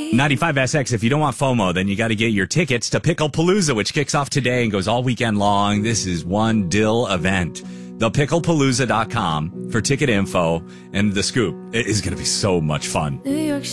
95SX, if you don't want FOMO, then you got to get your tickets to Picklepalooza, which kicks off today and goes all weekend long. This is one dill event. ThePicklepalooza.com for ticket info, and the scoop. It is going to be so much fun. New York